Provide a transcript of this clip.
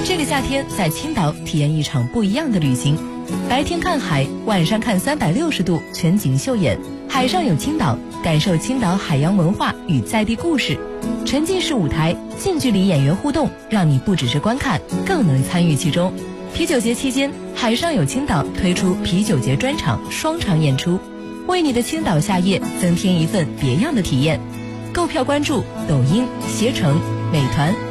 这个夏天在青岛体验一场不一样的旅行，白天看海，晚上看360度全景秀眼，海上有青岛，感受青岛海洋文化与在地故事。沉浸式舞台，近距离演员互动，让你不只是观看，更能参与其中。啤酒节期间，海上有青岛推出啤酒节专场双场演出，为你的青岛夏夜增添一份别样的体验。购票关注抖音、携程、美团、